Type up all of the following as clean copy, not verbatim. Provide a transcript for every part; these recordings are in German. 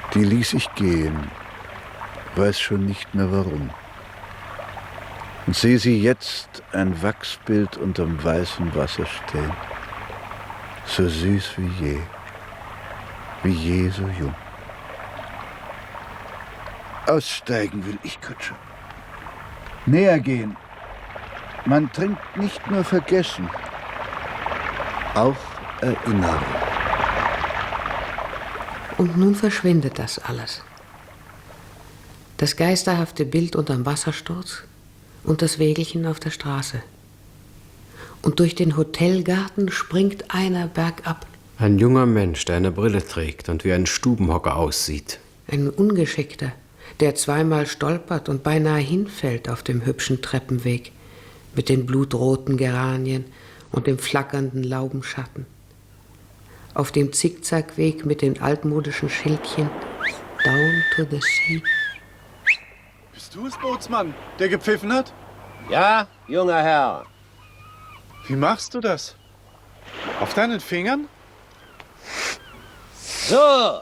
Die ließ ich gehen, weiß schon nicht mehr warum. Und sehe sie jetzt ein Wachsbild unterm weißen Wasser stehen, so süß wie je so jung. Aussteigen will ich, Kutscher. Näher gehen. Man trinkt nicht nur Vergessen, auch Erinnerung. Und nun verschwindet das alles. Das geisterhafte Bild unterm Wassersturz und das Wägelchen auf der Straße. Und durch den Hotelgarten springt einer bergab. Ein junger Mensch, der eine Brille trägt und wie ein Stubenhocker aussieht. Ein Ungeschickter, der zweimal stolpert und beinahe hinfällt auf dem hübschen Treppenweg mit den blutroten Geranien und dem flackernden Laubenschatten. Auf dem Zickzackweg mit den altmodischen Schildchen Down to the Sea. Bist du es, Bootsmann, der gepfiffen hat? Ja, junger Herr. Wie machst du das? Auf deinen Fingern? So.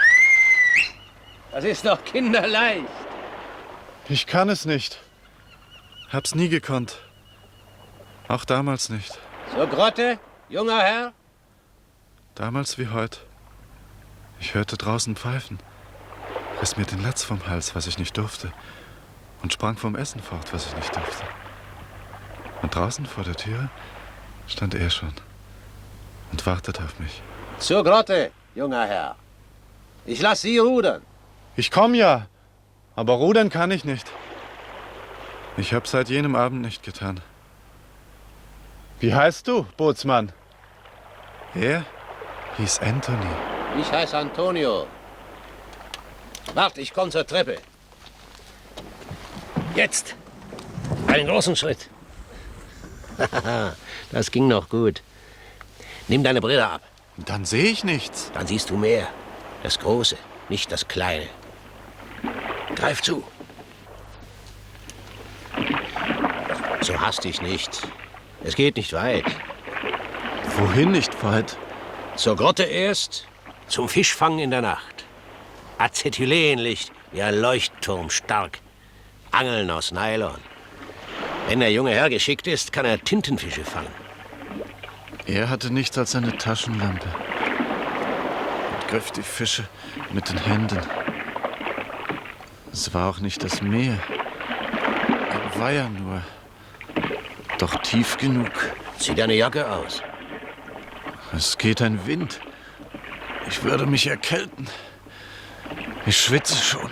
Das ist doch kinderleicht. Ich kann es nicht. Hab's nie gekonnt. Auch damals nicht. Zur Grotte, junger Herr? Damals wie heute. Ich hörte draußen pfeifen, riss mir den Latz vom Hals, was ich nicht durfte, und sprang vom Essen fort, was ich nicht durfte. Und draußen vor der Tür stand er schon und wartete auf mich. Zur Grotte, junger Herr. Ich lass Sie rudern. Ich komm ja, aber rudern kann ich nicht. Ich hab's seit jenem Abend nicht getan. Wie heißt du, Bootsmann? Er hieß Anthony. Ich heiße Antonio. Wart, ich komm zur Treppe. Jetzt. Einen großen Schritt. Das ging noch gut. Nimm deine Brille ab. Dann sehe ich nichts. Dann siehst du mehr. Das Große, nicht das Kleine. Greif zu. So hastig nicht. Es geht nicht weit. Wohin nicht weit? Zur Grotte erst, zum Fischfang in der Nacht. Acetylenlicht wie ein Leuchtturm stark. Angeln aus Nylon. Wenn der junge Herr geschickt ist, kann er Tintenfische fangen. Er hatte nichts als eine Taschenlampe und griff die Fische mit den Händen. Es war auch nicht das Meer, ein Weiher nur, doch tief genug. Zieh deine Jacke aus. Es geht ein Wind. Ich würde mich erkälten. Ich schwitze schon.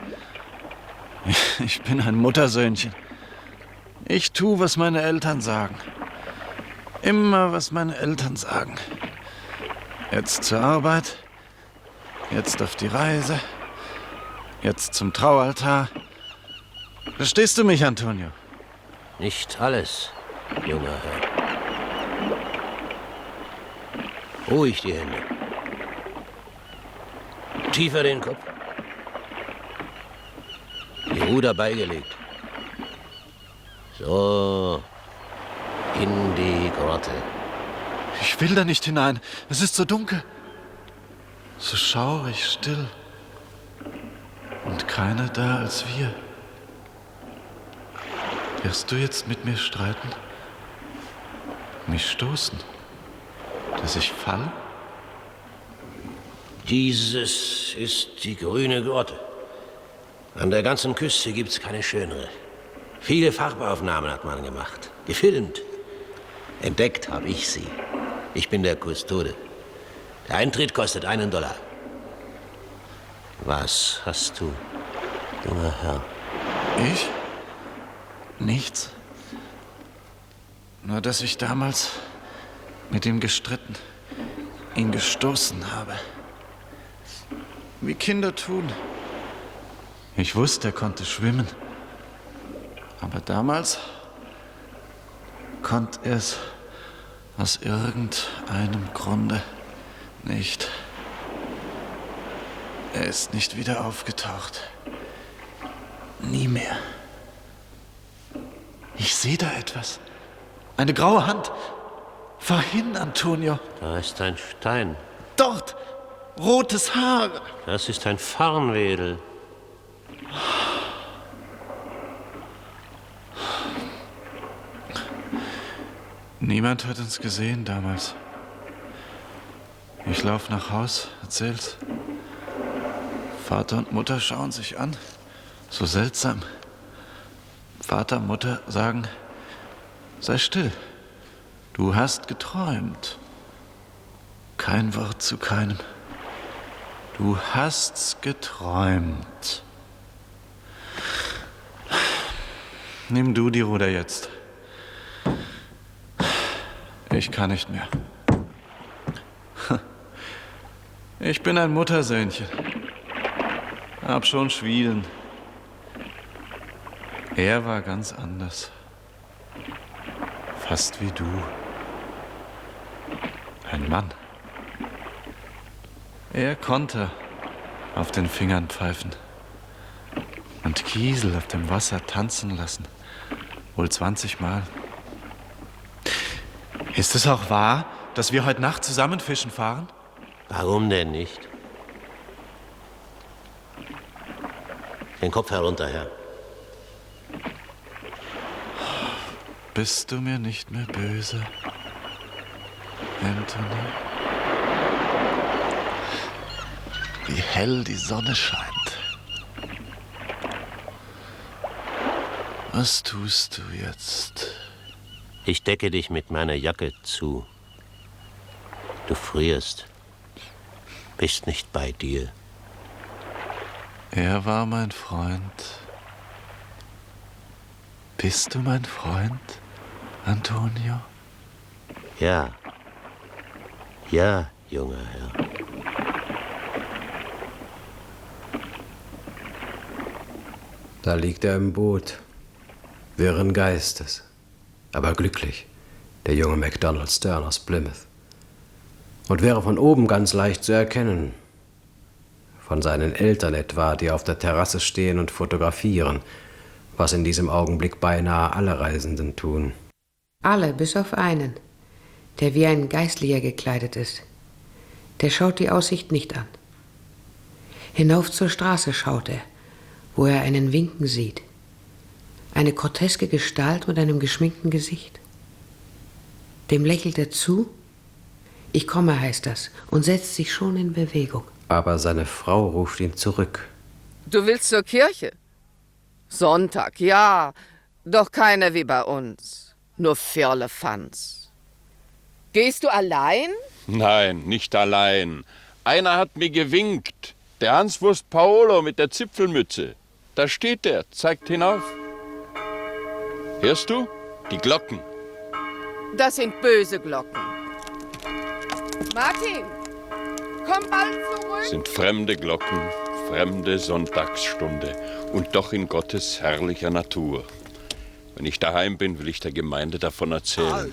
Ich bin ein Muttersöhnchen. Ich tue, was meine Eltern sagen. Immer, was meine Eltern sagen. Jetzt zur Arbeit, jetzt auf die Reise, jetzt zum Traualtar. Verstehst du mich, Antonio? Nicht alles, junger Herr. Ruhig die Hände. Tiefer den Kopf. Die Ruder beigelegt. So. In die Grotte. Ich will da nicht hinein. Es ist so dunkel. So schaurig still. Und keiner da als wir. Wirst du jetzt mit mir streiten? Mich stoßen? Dass ich falle? Dieses ist die grüne Grotte. An der ganzen Küste gibt's keine schönere. Viele Farbaufnahmen hat man gemacht. Gefilmt. Entdeckt habe ich sie. Ich bin der Kustode. Der Eintritt kostet $1. Was hast du, junger Herr? Ich? Nichts. Nur, dass ich damals mit ihm gestritten, ihn gestoßen habe. Wie Kinder tun. Ich wusste, er konnte schwimmen. Aber damals konnte er es aus irgendeinem Grunde nicht. Er ist nicht wieder aufgetaucht. Nie mehr. Ich sehe da etwas. Eine graue Hand. Fahr hin, Antonio. Da ist ein Stein. Dort. rotes Haar. Das ist ein Farnwedel. Niemand hat uns gesehen damals. Ich lauf nach Haus, erzähl's. Vater und Mutter schauen sich an. So seltsam. Vater und Mutter sagen, sei still. Du hast geträumt. Kein Wort zu keinem. Du hast's geträumt. Nimm du die Ruder jetzt. Ich kann nicht mehr. Ich bin ein Muttersöhnchen. Hab schon Schwielen. Er war ganz anders. Fast wie du. Ein Mann. Er konnte auf den Fingern pfeifen und Kiesel auf dem Wasser tanzen lassen. Wohl 20 Mal. Ist es auch wahr, dass wir heute Nacht zusammen fischen fahren? Warum denn nicht? Den Kopf herunter, Herr. Bist du mir nicht mehr böse, Anthony? Wie hell die Sonne scheint. Was tust du jetzt? Ich decke dich mit meiner Jacke zu. Du frierst. Bist nicht bei dir. Er war mein Freund. Bist du mein Freund, Antonio? Ja. Ja, junger Herr. Da liegt er im Boot, wirren Geistes, aber glücklich, der junge MacDonald Stern aus Plymouth. Und wäre von oben ganz leicht zu erkennen. Von seinen Eltern etwa, die auf der Terrasse stehen und fotografieren, was in diesem Augenblick beinahe alle Reisenden tun. Alle, bis auf einen, der wie ein Geistlicher gekleidet ist. Der schaut die Aussicht nicht an. Hinauf zur Straße schaut er, wo er einen winken sieht. Eine groteske Gestalt mit einem geschminkten Gesicht. Dem lächelt er zu. Ich komme, heißt das, und setzt sich schon in Bewegung. Aber seine Frau ruft ihn zurück. Du willst zur Kirche? Sonntag, ja, doch keine wie bei uns. Nur Firlefanz. Gehst du allein? Nein, nicht allein. Einer hat mir gewinkt. Der Hanswurst Paolo mit der Zipfelmütze. Da steht er, zeigt hinauf. Hörst du? Die Glocken. Das sind böse Glocken. Martin, komm bald zurück. Sind fremde Glocken, fremde Sonntagsstunde und doch in Gottes herrlicher Natur. Wenn ich daheim bin, will ich der Gemeinde davon erzählen.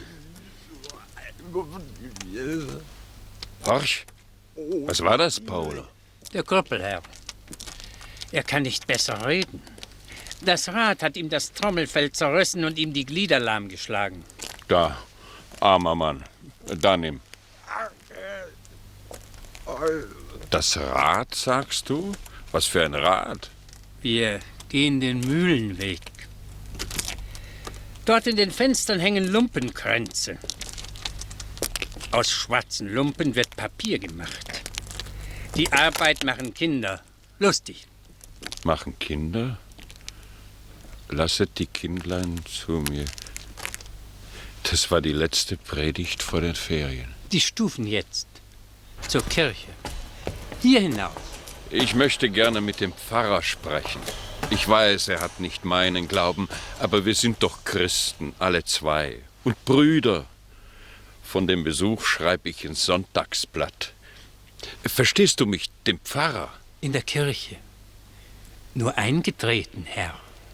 Horch, was war das, Paolo? Der Krüppelherr. Er kann nicht besser reden. Das Rad hat ihm das Trommelfell zerrissen und ihm die Glieder lahmgeschlagen. Da, armer Mann. Da nimm. Das Rad, sagst du? Was für ein Rad? Wir gehen den Mühlenweg. Dort in den Fenstern hängen Lumpenkränze. Aus schwarzen Lumpen wird Papier gemacht. Die Arbeit machen Kinder. Lustig. Machen Kinder? Lasset die Kindlein zu mir. Das war die letzte Predigt vor den Ferien. Die Stufen jetzt. Zur Kirche. Hier hinauf. Ich möchte gerne mit dem Pfarrer sprechen. Ich weiß, er hat nicht meinen Glauben, aber wir sind doch Christen, alle zwei. Und Brüder. Von dem Besuch schreibe ich ins Sonntagsblatt. Verstehst du mich, den Pfarrer? In der Kirche. Nur eingetreten, Herr.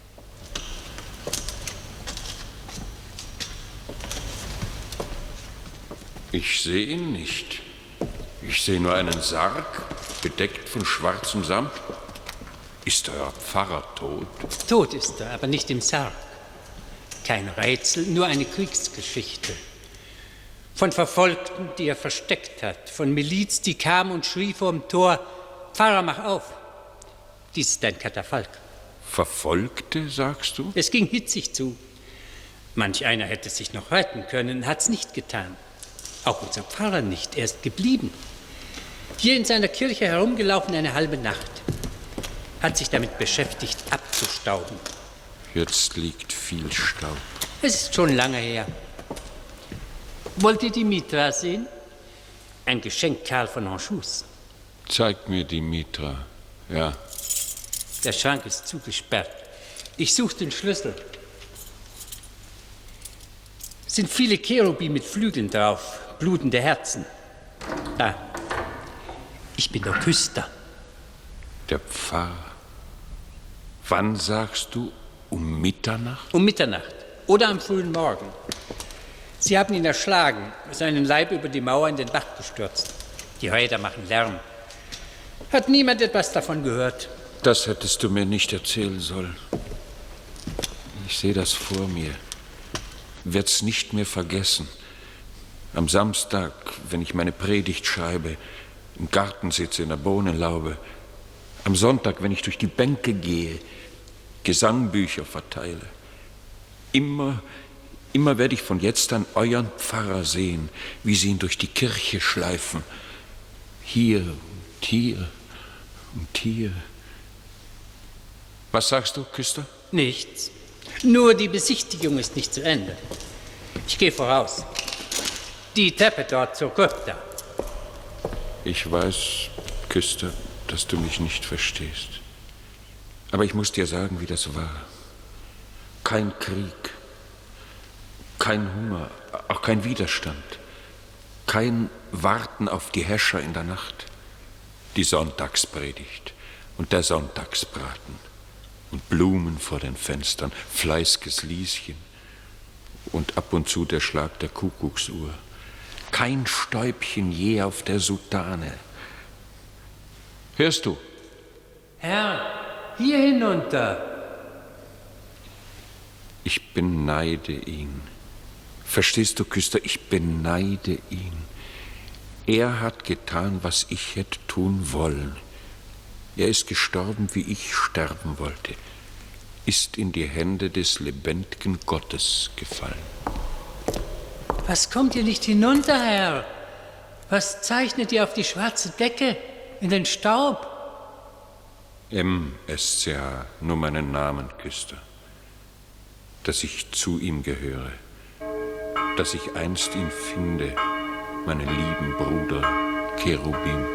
Ich sehe ihn nicht. Ich sehe nur einen Sarg, bedeckt von schwarzem Samt. Ist euer Pfarrer tot? Tot ist er, aber nicht im Sarg. Kein Rätsel, nur eine Kriegsgeschichte. Von Verfolgten, die er versteckt hat. Von Miliz, die kam und schrie vor dem Tor, Pfarrer, mach auf. Dies ist ein Katafalk. Verfolgte, sagst du? Es ging hitzig zu. Manch einer hätte sich noch retten können, hat's nicht getan. Auch unser Pfarrer nicht, er ist geblieben. Hier in seiner Kirche herumgelaufen eine halbe Nacht. Hat sich damit beschäftigt, abzustauben. Jetzt liegt viel Staub. Es ist schon lange her. Wollt ihr die Mitra sehen? Ein Geschenk Karl von Anjous. Zeig mir die Mitra. Ja. Der Schrank ist zugesperrt. Ich suche den Schlüssel. Es sind viele Cherubi mit Flügeln drauf, blutende Herzen. Da. Ich bin der Küster. Der Pfarrer. Wann sagst du? Um Mitternacht? Um Mitternacht oder am frühen Morgen. Sie haben ihn erschlagen, seinen Leib über die Mauer in den Bach gestürzt. Die Räder machen Lärm. Hat niemand etwas davon gehört? Das hättest du mir nicht erzählen sollen. Ich sehe das vor mir. Werd's nicht mehr vergessen. Am Samstag, wenn ich meine Predigt schreibe, im Garten sitze, in der Bohnenlaube. Am Sonntag, wenn ich durch die Bänke gehe, Gesangbücher verteile. Immer werde ich von jetzt an euren Pfarrer sehen, wie sie ihn durch die Kirche schleifen. Hier und hier und hier. Was sagst du, Küster? Nichts. Nur die Besichtigung ist nicht zu Ende. Ich gehe voraus. Die Treppe dort zur Krypta. Ich weiß, Küster, dass du mich nicht verstehst. Aber ich muss dir sagen, wie das war. Kein Krieg, kein Hunger, auch kein Widerstand, kein Warten auf die Häscher in der Nacht. Die Sonntagspredigt und der Sonntagsbraten und Blumen vor den Fenstern, fleißiges Lieschen und ab und zu der Schlag der Kuckucksuhr. Kein Stäubchen je auf der Soutane. Hörst du? Herr, hier hinunter. Ich beneide ihn. Verstehst du, Küster, ich beneide ihn. Er hat getan, was ich hätte tun wollen. Er ist gestorben, wie ich sterben wollte. Ist in die Hände des lebendigen Gottes gefallen. Was kommt ihr nicht hinunter, Herr? Was zeichnet ihr auf die schwarze Decke, in den Staub? MSCH, nur meinen Namen, Küster. Dass ich zu ihm gehöre. Dass ich einst ihn finde, meinen lieben Bruder Cherubim.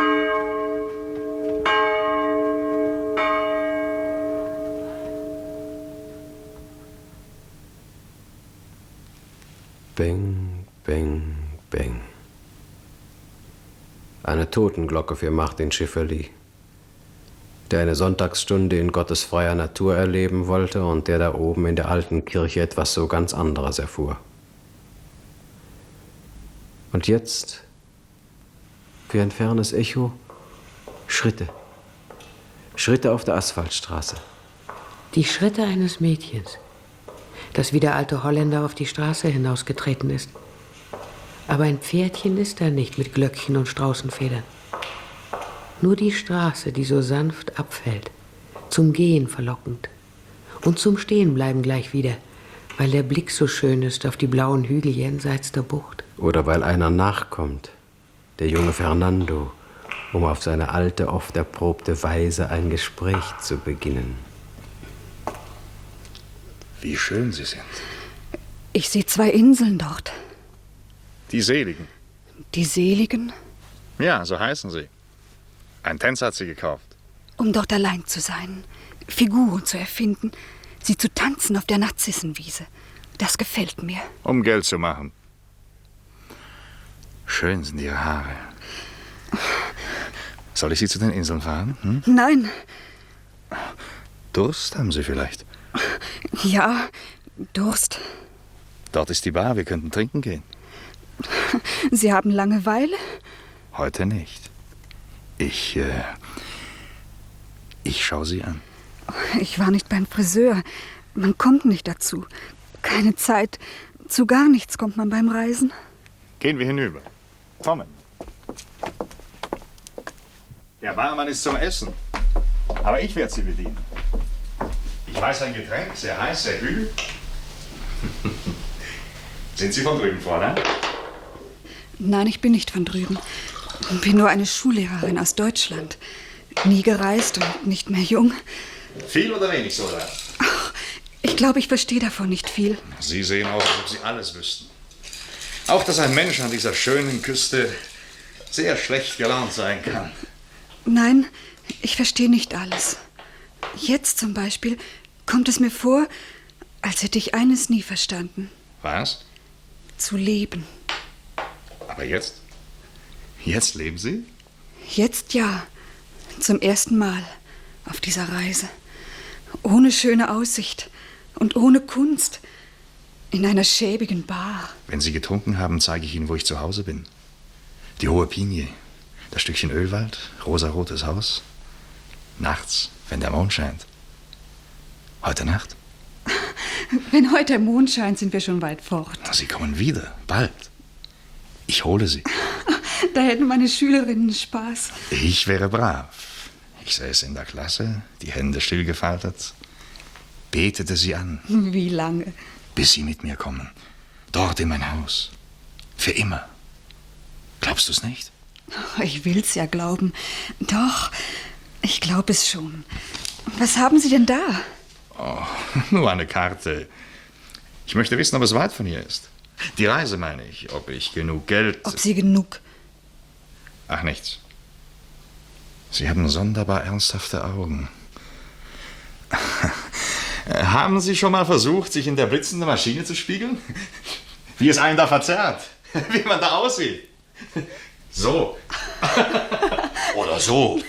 Beng, beng, beng. Eine Totenglocke für Martin Schifferli, der eine Sonntagsstunde in Gottes freier Natur erleben wollte und der da oben in der alten Kirche etwas so ganz anderes erfuhr. Und jetzt, wie ein fernes Echo, Schritte. Schritte auf der Asphaltstraße. Die Schritte eines Mädchens, das wie der alte Holländer auf die Straße hinausgetreten ist. Aber ein Pferdchen ist da nicht mit Glöckchen und Straußenfedern. Nur die Straße, die so sanft abfällt, zum Gehen verlockend und zum Stehenbleiben gleich wieder, weil der Blick so schön ist auf die blauen Hügel jenseits der Bucht. Oder weil einer nachkommt, der junge Fernando, um auf seine alte, oft erprobte Weise ein Gespräch zu beginnen. Wie schön Sie sind. Ich sehe 2 Inseln dort. Die Seligen. Die Seligen? Ja, so heißen sie. Ein Tänzer hat sie gekauft. Um dort allein zu sein, Figuren zu erfinden, sie zu tanzen auf der Narzissenwiese. Das gefällt mir. Um Geld zu machen. Schön sind Ihre Haare. Soll ich Sie zu den Inseln fahren? Hm? Nein. Durst haben Sie vielleicht? Ja, Durst. Dort ist die Bar, wir könnten trinken gehen. Sie haben Langeweile? Heute nicht. Ich schaue Sie an. Ich war nicht beim Friseur. Man kommt nicht dazu. Keine Zeit. Zu gar nichts kommt man beim Reisen. Gehen wir hinüber. Kommen. Der Barmann ist zum Essen. Aber ich werde Sie bedienen. Ich weiß ein Getränk, sehr heiß, sehr kühl. Sind Sie von drüben, Fräulein? Nein, ich bin nicht von drüben. Ich bin nur eine Schullehrerin aus Deutschland. Nie gereist und nicht mehr jung. Viel oder wenig, Soda? Ich glaube, ich verstehe davon nicht viel. Sie sehen aus, als ob Sie alles wüssten. Auch, dass ein Mensch an dieser schönen Küste sehr schlecht gelaunt sein kann. Nein, ich verstehe nicht alles. Jetzt zum Beispiel kommt es mir vor, als hätte ich eines nie verstanden. Was? Zu leben. Aber jetzt? Jetzt leben Sie? Jetzt ja. Zum ersten Mal auf dieser Reise. Ohne schöne Aussicht und ohne Kunst. In einer schäbigen Bar. Wenn Sie getrunken haben, zeige ich Ihnen, wo ich zu Hause bin. Die Hohe Pinie, das Stückchen Ölwald, rosarotes Haus. Nachts, wenn der Mond scheint. Heute Nacht? Wenn heute der Mond scheint, sind wir schon weit fort. Sie kommen wieder, bald. Ich hole Sie. Da hätten meine Schülerinnen Spaß. Ich wäre brav. Ich säße in der Klasse, die Hände still gefaltet, betete sie an. Wie lange? Bis Sie mit mir kommen. Dort in mein Haus. Für immer. Glaubst du es nicht? Ich will's ja glauben. Doch, ich glaube es schon. Was haben Sie denn da? Oh, nur eine Karte. Ich möchte wissen, ob es weit von hier ist. Die Reise meine ich, ob ich genug Geld... Ob Sie genug... Ach, nichts. Sie haben sonderbar ernsthafte Augen. Haben Sie schon mal versucht, sich in der blitzenden Maschine zu spiegeln? Wie es einen da verzerrt. Wie man da aussieht. So. Oder so.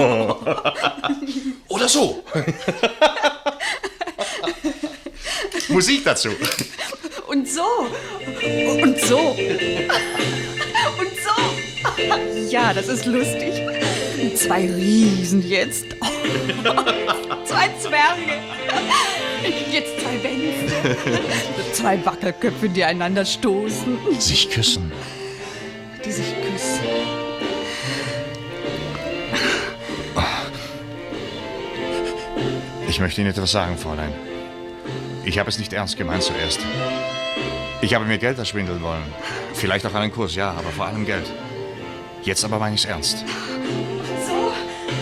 Oder so. Musik dazu. Und so. Und so. Und so. Ja, das ist lustig. 2 Riesen jetzt. Oh. 2 Zwerge. Jetzt 2 Wänste. 2 Wackelköpfe, die einander stoßen. Sich küssen. Die sich küssen. Ich möchte Ihnen etwas sagen, Fräulein. Ich habe es nicht ernst gemeint zuerst. Ich habe mir Geld erschwindeln wollen. Vielleicht auch einen Kurs, ja, aber vor allem Geld. Jetzt aber meine ich es ernst. So.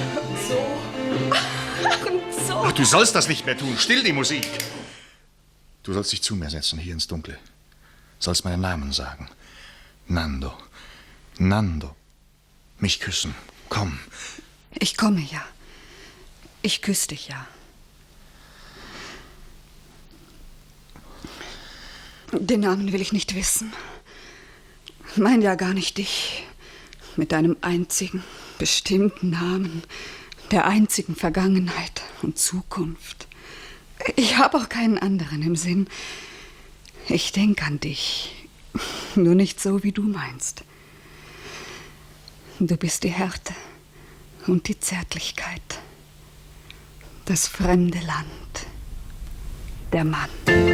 Und so. Ach, du sollst das nicht mehr tun. Still die Musik. Du sollst dich zu mir setzen, hier ins Dunkle. Sollst meinen Namen sagen. Nando. Nando. Mich küssen. Komm. Ich komme ja. Ich küsse dich ja. Den Namen will ich nicht wissen. Mein ja gar nicht dich. Mit deinem einzigen, bestimmten Namen, der einzigen Vergangenheit und Zukunft. Ich habe auch keinen anderen im Sinn. Ich denke an dich, nur nicht so, wie du meinst. Du bist die Härte und die Zärtlichkeit, das fremde Land, der Mann.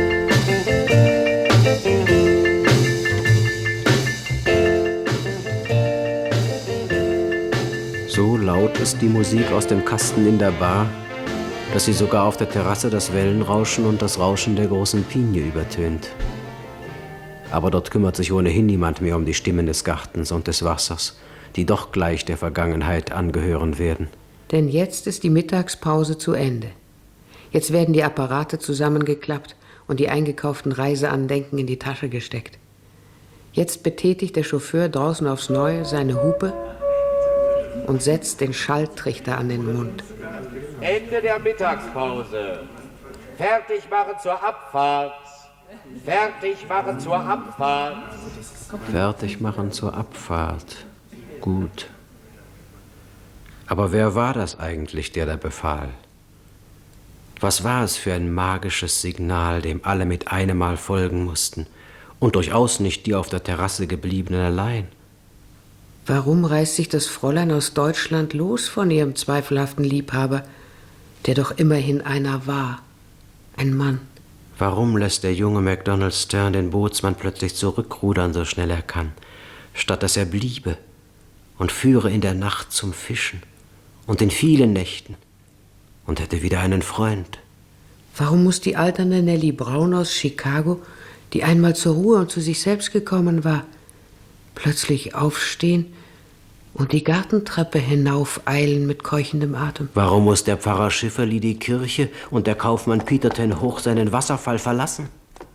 So laut ist die Musik aus dem Kasten in der Bar, dass sie sogar auf der Terrasse das Wellenrauschen und das Rauschen der großen Pinie übertönt. Aber dort kümmert sich ohnehin niemand mehr um die Stimmen des Gartens und des Wassers, die doch gleich der Vergangenheit angehören werden. Denn jetzt ist die Mittagspause zu Ende. Jetzt werden die Apparate zusammengeklappt und die eingekauften Reiseandenken in die Tasche gesteckt. Jetzt betätigt der Chauffeur draußen aufs Neue seine Hupe und setzt den Schalltrichter an den Mund. Ende der Mittagspause. Fertig machen zur Abfahrt. Fertig machen zur Abfahrt. Fertig machen zur Abfahrt. Gut. Aber wer war das eigentlich, der da befahl? Was war es für ein magisches Signal, dem alle mit einem Mal folgen mussten und durchaus nicht die auf der Terrasse gebliebenen allein? Warum reißt sich das Fräulein aus Deutschland los von ihrem zweifelhaften Liebhaber, der doch immerhin einer war, ein Mann? Warum lässt der junge MacDonald Stern den Bootsmann plötzlich zurückrudern, so schnell er kann, statt dass er bliebe und führe in der Nacht zum Fischen und in vielen Nächten und hätte wieder einen Freund? Warum muss die alternde Nellie Brown aus Chicago, die einmal zur Ruhe und zu sich selbst gekommen war, plötzlich aufstehen und die Gartentreppe hinaufeilen mit keuchendem Atem? Warum muss der Pfarrer Schifferli die Kirche und der Kaufmann Peter ten Hoch seinen Wasserfall verlassen?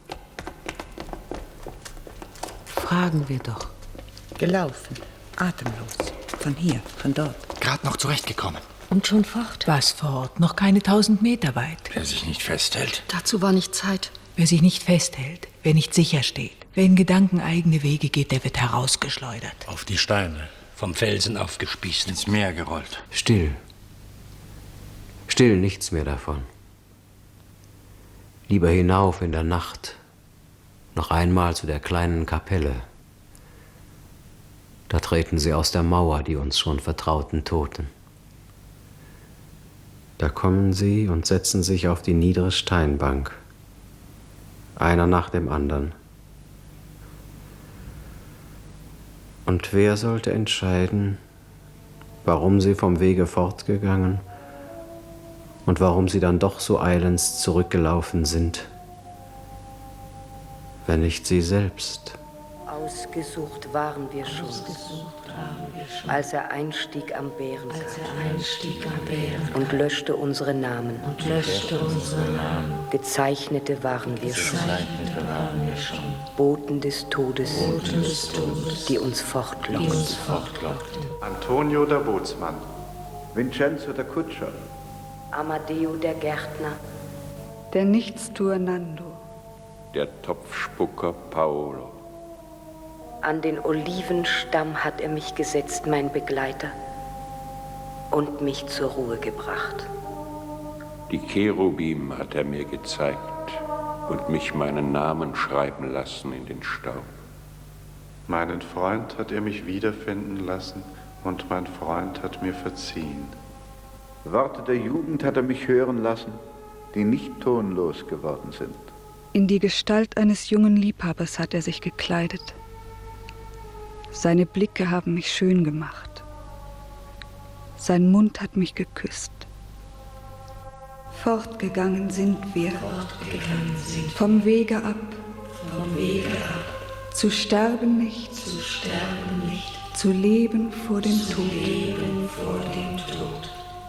Fragen wir doch. Gelaufen, atemlos, von hier, von dort. Gerade noch zurechtgekommen. Und schon fort? Was fort? Noch keine 1000 Meter weit. Wer sich nicht festhält. Dazu war nicht Zeit. Wer sich nicht festhält, wer nicht sicher steht, wer in Gedanken eigene Wege geht, der wird herausgeschleudert. Auf die Steine, vom Felsen aufgespießt. Ins Meer gerollt. Still. Still, nichts mehr davon. Lieber hinauf in der Nacht, noch einmal zu der kleinen Kapelle. Da treten sie aus der Mauer, die uns schon vertrauten Toten. Da kommen sie und setzen sich auf die niedere Steinbank, einer nach dem anderen. Und wer sollte entscheiden, warum sie vom Wege fortgegangen und warum sie dann doch so eilends zurückgelaufen sind, wenn nicht sie selbst? Ausgesucht waren wir schon, als er einstieg am Bärenkamm und löschte unsere Namen. Gezeichnete waren wir schon, Boten des Todes, die uns fortlockten. Antonio der Bootsmann, Vincenzo der Kutscher, Amadeo der Gärtner, Der Nichtstuer Nando, Der Topfspucker Paolo. An den Olivenstamm hat er mich gesetzt, mein Begleiter, und mich zur Ruhe gebracht. Die Cherubim hat er mir gezeigt und mich meinen Namen schreiben lassen in den Staub. meinen Freund hat er mich wiederfinden lassen und mein Freund hat mir verziehen. Worte der Jugend hat er mich hören lassen, die nicht tonlos geworden sind. in die Gestalt eines jungen Liebhabers hat er sich gekleidet. Seine Blicke haben mich schön gemacht. Sein Mund hat mich geküsst. Fortgegangen sind wir, vom Wege ab, zu sterben nicht, zu leben vor dem Tod.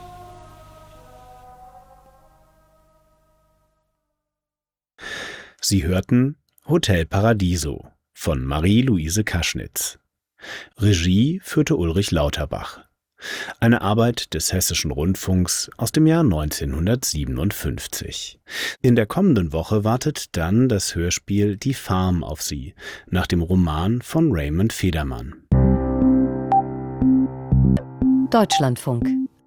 Sie hörten Hotel Paradiso von Marie-Louise Kaschnitz. Regie führte Ulrich Lauterbach. Eine Arbeit des Hessischen Rundfunks aus dem Jahr 1957. In der kommenden Woche wartet dann das Hörspiel Die Farm auf Sie, nach dem Roman von Raymond Federmann. Deutschlandfunk.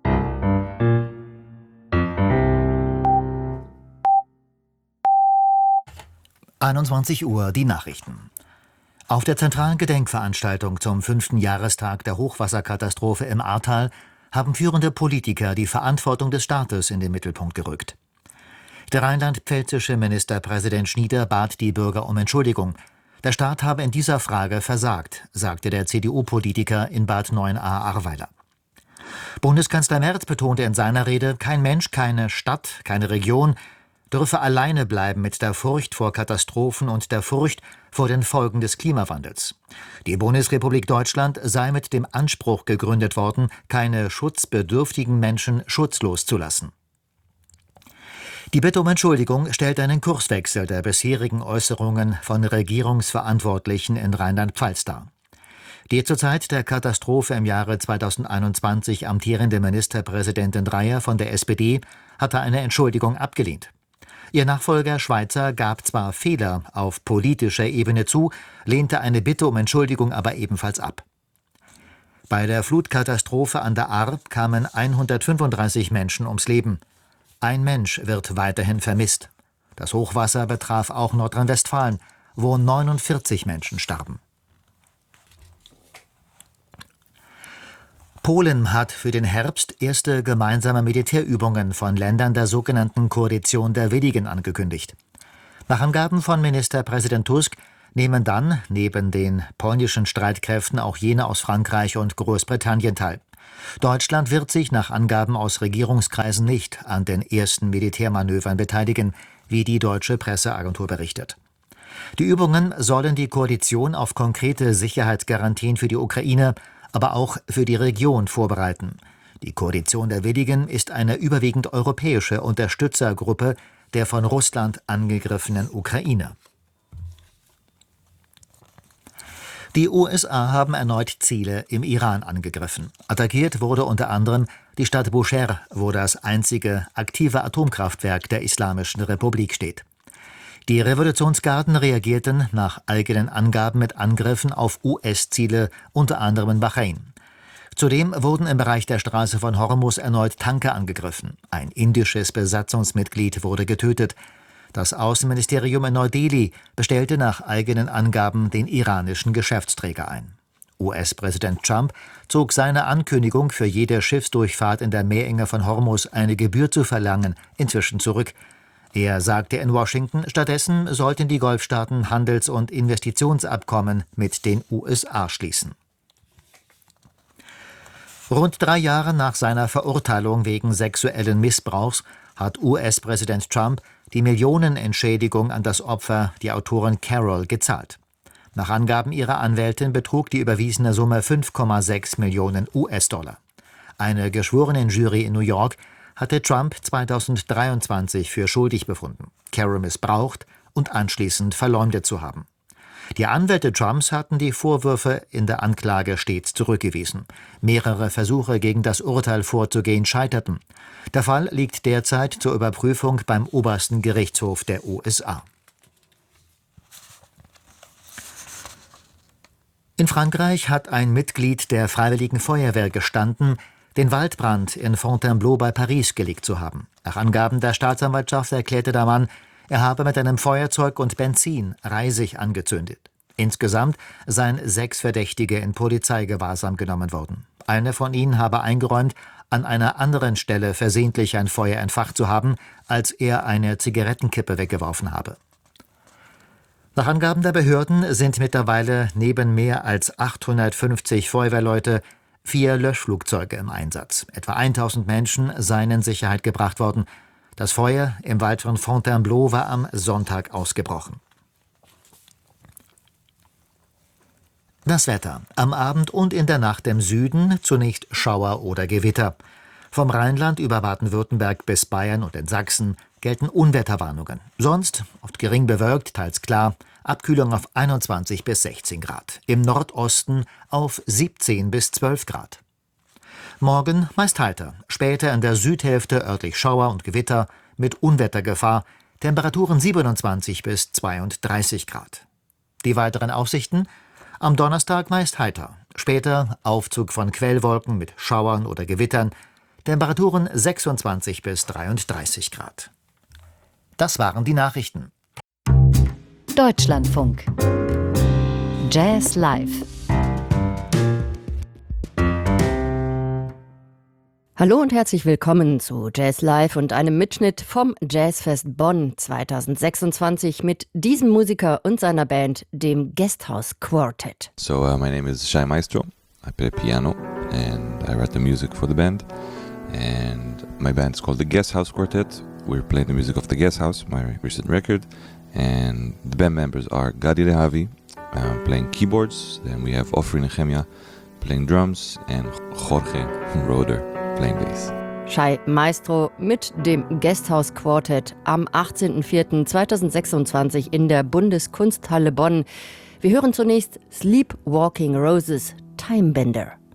Uhr die Nachrichten. Auf der zentralen Gedenkveranstaltung zum 5. Jahrestag der Hochwasserkatastrophe im Ahrtal haben führende Politiker die Verantwortung des Staates in den Mittelpunkt gerückt. Der rheinland-pfälzische Ministerpräsident Schnieder bat die Bürger um Entschuldigung. Der Staat habe in dieser Frage versagt, sagte der CDU-Politiker in Bad Neuenahr-Ahrweiler. Bundeskanzler Merz betonte in seiner Rede, kein Mensch, keine Stadt, keine Region dürfe alleine bleiben mit der Furcht vor Katastrophen und der Furcht vor den Folgen des Klimawandels. Die Bundesrepublik Deutschland sei mit dem Anspruch gegründet worden, keine schutzbedürftigen Menschen schutzlos zu lassen. Die Bitte um Entschuldigung stellt einen Kurswechsel der bisherigen Äußerungen von Regierungsverantwortlichen in Rheinland-Pfalz dar. Die zur Zeit der Katastrophe im Jahre 2021 amtierende Ministerpräsidentin Dreyer von der SPD hatte eine Entschuldigung abgelehnt. Ihr Nachfolger Schweizer gab zwar Fehler auf politischer Ebene zu, lehnte eine Bitte um Entschuldigung aber ebenfalls ab. Bei der Flutkatastrophe an der Ahr kamen 135 Menschen ums Leben. Ein Mensch wird weiterhin vermisst. Das Hochwasser betraf auch Nordrhein-Westfalen, wo 49 Menschen starben. Polen hat für den Herbst erste gemeinsame Militärübungen von Ländern der sogenannten Koalition der Willigen angekündigt. Nach Angaben von Ministerpräsident Tusk nehmen dann neben den polnischen Streitkräften auch jene aus Frankreich und Großbritannien teil. Deutschland wird sich nach Angaben aus Regierungskreisen nicht an den ersten Militärmanövern beteiligen, wie die deutsche Presseagentur berichtet. Die Übungen sollen die Koalition auf konkrete Sicherheitsgarantien für die Ukraine, aber auch für die Region vorbereiten. Die Koalition der Willigen ist eine überwiegend europäische Unterstützergruppe der von Russland angegriffenen Ukraine. Die USA haben erneut Ziele im Iran angegriffen. Attackiert wurde unter anderem die Stadt Bushehr, wo das einzige aktive Atomkraftwerk der Islamischen Republik steht. Die Revolutionsgarden reagierten nach eigenen Angaben mit Angriffen auf US-Ziele, unter anderem in Bahrain. Zudem wurden im Bereich der Straße von Hormuz erneut Tanker angegriffen. Ein indisches Besatzungsmitglied wurde getötet. Das Außenministerium in Neu-Delhi bestellte nach eigenen Angaben den iranischen Geschäftsträger ein. US-Präsident Trump zog seine Ankündigung, für jede Schiffsdurchfahrt in der Meerenge von Hormuz eine Gebühr zu verlangen, inzwischen zurück. Er sagte in Washington, stattdessen sollten die Golfstaaten Handels- und Investitionsabkommen mit den USA schließen. Rund 3 Jahre nach seiner Verurteilung wegen sexuellen Missbrauchs hat US-Präsident Trump die Millionenentschädigung an das Opfer, die Autorin Carol, gezahlt. Nach Angaben ihrer Anwältin betrug die überwiesene Summe 5,6 Millionen US-Dollar. Eine Geschworenenjury in New York hatte Trump 2023 für schuldig befunden, Carol missbraucht und anschließend verleumdet zu haben. Die Anwälte Trumps hatten die Vorwürfe in der Anklage stets zurückgewiesen. Mehrere Versuche, gegen das Urteil vorzugehen, scheiterten. Der Fall liegt derzeit zur Überprüfung beim obersten Gerichtshof der USA. In Frankreich hat ein Mitglied der Freiwilligen Feuerwehr gestanden, den Waldbrand in Fontainebleau bei Paris gelegt zu haben. Nach Angaben der Staatsanwaltschaft erklärte der Mann, er habe mit einem Feuerzeug und Benzin Reisig angezündet. Insgesamt seien 6 Verdächtige in Polizeigewahrsam genommen worden. Einer von ihnen habe eingeräumt, an einer anderen Stelle versehentlich ein Feuer entfacht zu haben, als er eine Zigarettenkippe weggeworfen habe. Nach Angaben der Behörden sind mittlerweile neben mehr als 850 Feuerwehrleute 4 Löschflugzeuge im Einsatz. Etwa 1000 Menschen seien in Sicherheit gebracht worden. Das Feuer im Wald von Fontainebleau war am Sonntag ausgebrochen. Das Wetter. Am Abend und in der Nacht im Süden zunächst Schauer oder Gewitter. Vom Rheinland über Baden-Württemberg bis Bayern und in Sachsen gelten Unwetterwarnungen. Sonst oft gering bewölkt, teils klar, Abkühlung auf 21 bis 16 Grad. Im Nordosten auf 17 bis 12 Grad. Morgen meist heiter, später in der Südhälfte örtlich Schauer und Gewitter mit Unwettergefahr, Temperaturen 27 bis 32 Grad. Die weiteren Aussichten: am Donnerstag meist heiter, später Aufzug von Quellwolken mit Schauern oder Gewittern, Temperaturen 26 bis 33 Grad. Das waren die Nachrichten. Deutschlandfunk. Jazz Live. Hallo und herzlich willkommen zu Jazz Live und einem Mitschnitt vom Jazzfest Bonn 2026 mit diesem Musiker und seiner Band, dem Guesthouse Quartet. So my name is Shai Maestro. I play piano and I write the music for the band. And my band is called the Guesthouse Quartet. We're playing the music of the Guesthouse, my recent record. And the band members are Gadi Lehavi playing keyboards. Then we have Ofri Nehemia playing drums and Jorge Roder playing bass. Shai Maestro mit dem Guesthouse Quartet am 18.04.2026 in der Bundeskunsthalle Bonn. Wir hören zunächst Sleepwalking Roses, Timebender.